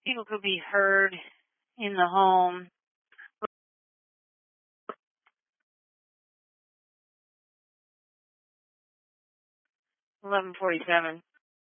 People could be heard in the home. 11:47.